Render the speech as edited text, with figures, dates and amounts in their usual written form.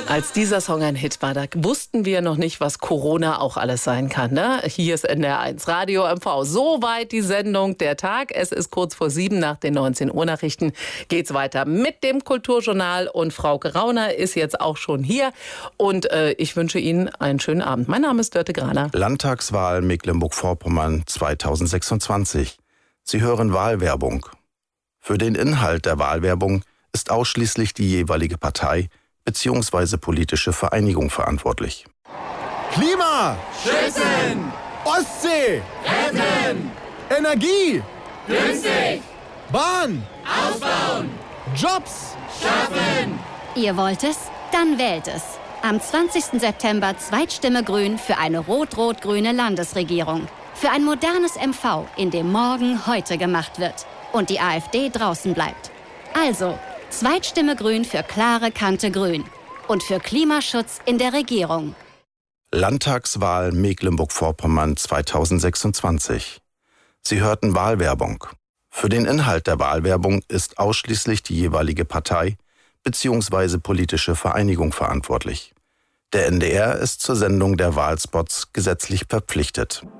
Als dieser Song ein Hit war, da wussten wir noch nicht, was Corona auch alles sein kann. Ne? Hier ist NDR1 Radio MV. Soweit die Sendung der Tag. Es ist kurz vor 7 nach den 19 Uhr Nachrichten. Geht's weiter mit dem Kulturjournal und Frauke Rauner ist jetzt auch schon hier. Und ich wünsche Ihnen einen schönen Abend. Mein Name ist Dörte Graner. Landtagswahl Mecklenburg-Vorpommern 2026. Sie hören Wahlwerbung. Für den Inhalt der Wahlwerbung ist ausschließlich die jeweilige Partei bzw. politische Vereinigung verantwortlich. Klima! Schützen! Ostsee! Retten! Energie! Günstig! Bahn! Ausbauen! Jobs! Schaffen! Ihr wollt es? Dann wählt es. Am 20. September Zweitstimme Grün für eine rot-rot-grüne Landesregierung. Für ein modernes MV, in dem morgen heute gemacht wird. Und die AfD draußen bleibt. Also, Zweitstimme Grün für klare Kante Grün. Und für Klimaschutz in der Regierung. Landtagswahl Mecklenburg-Vorpommern 2026. Sie hörten Wahlwerbung. Für den Inhalt der Wahlwerbung ist ausschließlich die jeweilige Partei bzw. politische Vereinigung verantwortlich. Der NDR ist zur Sendung der Wahlspots gesetzlich verpflichtet.